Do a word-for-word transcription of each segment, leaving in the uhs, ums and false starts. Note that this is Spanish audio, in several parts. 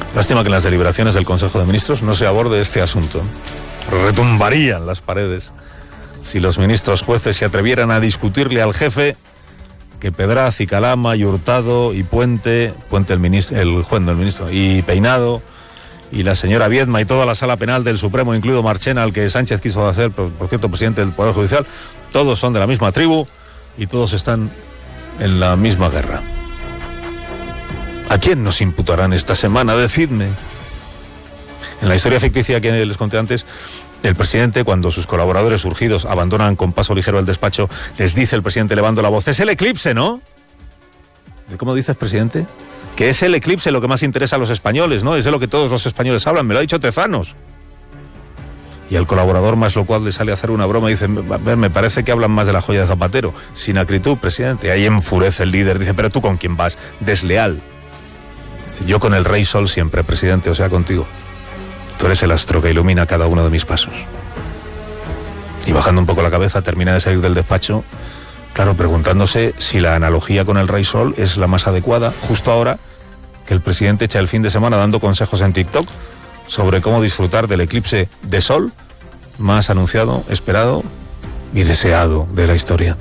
Lástima que en las deliberaciones del Consejo de Ministros no se aborde este asunto. Retumbarían las paredes si los ministros jueces se atrevieran a discutirle al jefe que Pedraz y Calama y Hurtado y Puente, Puente el ministro, el juez, no el ministro, y Peinado y la señora Viedma y toda la sala penal del Supremo, incluido Marchena, al que Sánchez quiso hacer, por, por cierto, presidente del Poder Judicial, todos son de la misma tribu y todos están en la misma guerra. ¿A quién nos imputarán esta semana? Decidme. En la historia ficticia que les conté antes, el presidente, cuando sus colaboradores urgidos abandonan con paso ligero el despacho, les dice el presidente elevando la voz: es el eclipse, ¿no? ¿Cómo dices, presidente? Que es el eclipse lo que más interesa a los españoles, ¿no? Es de lo que todos los españoles hablan, me lo ha dicho Tezanos. Y el colaborador más locuaz le sale a hacer una broma y dice: a ver, me parece que hablan más de la joya de Zapatero. Sin acritud, presidente. Ahí enfurece el líder, dice: pero ¿tú con quién vas? Desleal. Dice: yo con el Rey Sol siempre, presidente, o sea, contigo. Tú eres el astro que ilumina cada uno de mis pasos. Y bajando un poco la cabeza, termina de salir del despacho, claro, preguntándose si la analogía con el Rey Sol es la más adecuada, justo ahora que el presidente echa el fin de semana dando consejos en TikTok sobre cómo disfrutar del eclipse de sol más anunciado, esperado y deseado de la historia.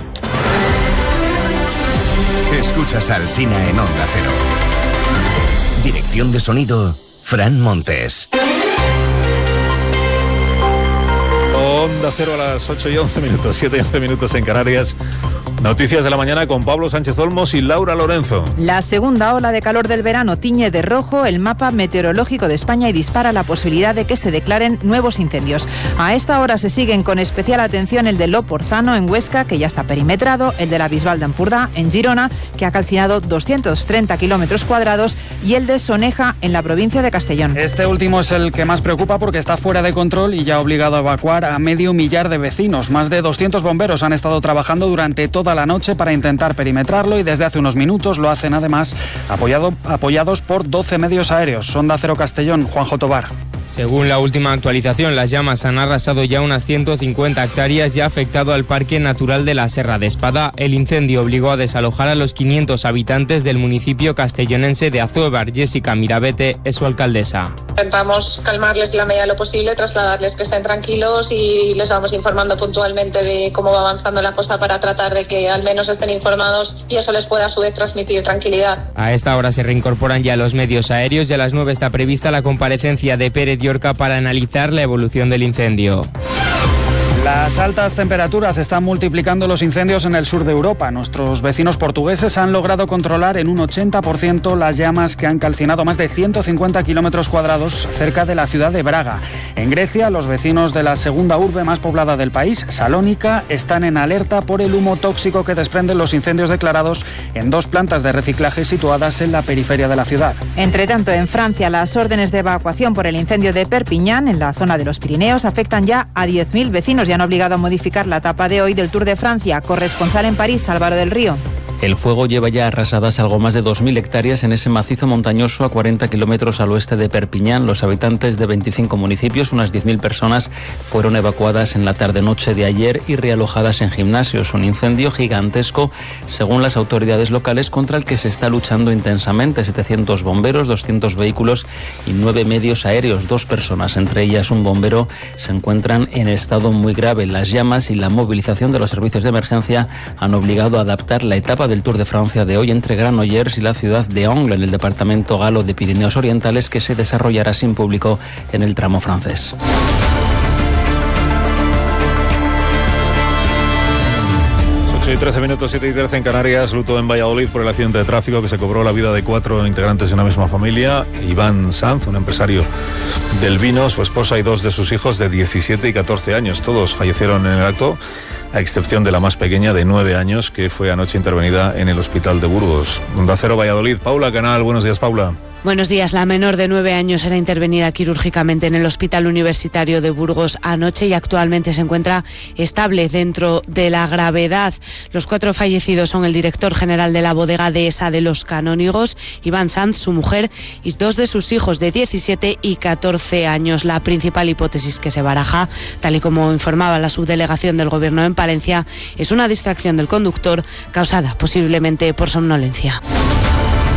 Escuchas a Alsina en Onda Cero. Dirección de sonido, Fran Montes. Onda Cero a las ocho y once minutos, siete y once minutos en Canarias. Noticias de la mañana con Pablo Sánchez Olmos y Laura Lorenzo. La segunda ola de calor del verano tiñe de rojo el mapa meteorológico de España y dispara la posibilidad de que se declaren nuevos incendios. A esta hora se siguen con especial atención el de Loporzano en Huesca, que ya está perimetrado, el de la Bisbal de Empordà en Girona, que ha calcinado doscientos treinta kilómetros cuadrados, y el de Soneja en la provincia de Castellón. Este último es el que más preocupa porque está fuera de control y ya ha obligado a evacuar a medio millar de vecinos. Más de doscientos bomberos han estado trabajando durante toda la noche para intentar perimetrarlo y desde hace unos minutos lo hacen además apoyado, apoyados por doce medios aéreos. Onda Cero Castellón, Juanjo Tobar. Según la última actualización, las llamas han arrasado ya unas ciento cincuenta hectáreas y ha afectado al Parque Natural de la Serra de Espada. El incendio obligó a desalojar a los quinientos habitantes del municipio castellonense de Azuévar. Jessica Mirabete es su alcaldesa. Intentamos calmarles la medida de lo posible, trasladarles que estén tranquilos y les vamos informando puntualmente de cómo va avanzando la cosa para tratar de que al menos estén informados y eso les pueda a su vez transmitir tranquilidad. A esta hora se reincorporan ya los medios aéreos y a las nueve está prevista la comparecencia de Pérez Llorca para analizar la evolución del incendio. Las altas temperaturas están multiplicando los incendios en el sur de Europa. Nuestros vecinos portugueses han logrado controlar en un ochenta por ciento las llamas que han calcinado más de ciento cincuenta kilómetros cuadrados cerca de la ciudad de Braga. En Grecia, los vecinos de la segunda urbe más poblada del país, Salónica, están en alerta por el humo tóxico que desprenden los incendios declarados en dos plantas de reciclaje situadas en la periferia de la ciudad. Entre tanto, en Francia, las órdenes de evacuación por el incendio de Perpiñán, en la zona de los Pirineos, afectan ya a diez mil vecinos y han obligado a modificar la etapa de hoy del Tour de Francia. Corresponsal en París, Álvaro del Río. El fuego lleva ya arrasadas algo más de dos mil hectáreas en ese macizo montañoso a cuarenta kilómetros al oeste de Perpiñán. Los habitantes de veinticinco municipios, unas diez mil personas, fueron evacuadas en la tarde-noche de ayer y realojadas en gimnasios. Un incendio gigantesco, según las autoridades locales, contra el que se está luchando intensamente. setecientos bomberos, doscientos vehículos y nueve medios aéreos. Dos personas, entre ellas un bombero, se encuentran en estado muy grave. Las llamas y la movilización de los servicios de emergencia han obligado a adaptar la etapa del Tour de Francia de hoy entre Granollers y la ciudad de Angles, en el departamento galo de Pirineos Orientales, que se desarrollará sin público en el tramo francés. ocho y trece minutos, siete y trece en Canarias. Luto en Valladolid por el accidente de tráfico que se cobró la vida de cuatro integrantes de una misma familia. Iván Sanz, un empresario del vino, su esposa y dos de sus hijos de diecisiete y catorce años. Todos fallecieron en el acto, a excepción de la más pequeña, de nueve años, que fue anoche intervenida en el hospital de Burgos. Onda Cero Valladolid. Paula Canal, buenos días, Paula. Buenos días. La menor de nueve años era intervenida quirúrgicamente en el Hospital Universitario de Burgos anoche y actualmente se encuentra estable dentro de la gravedad. Los cuatro fallecidos son el director general de la bodega Dehesa de Los Canónigos, Iván Sanz, su mujer y dos de sus hijos de diecisiete y catorce años. La principal hipótesis que se baraja, tal y como informaba la subdelegación del Gobierno en Palencia, es una distracción del conductor causada posiblemente por somnolencia.